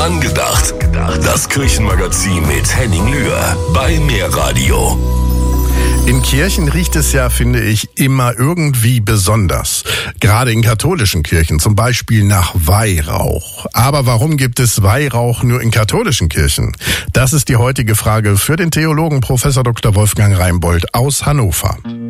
Angedacht. Das Kirchenmagazin mit Henning Lühr bei Mehrradio. In Kirchen riecht es ja, finde ich, immer irgendwie besonders. Gerade in katholischen Kirchen, zum Beispiel nach Weihrauch. Aber warum gibt es Weihrauch nur in katholischen Kirchen? Das ist die heutige Frage für den Theologen Prof. Dr. Wolfgang Reimbold aus Hannover.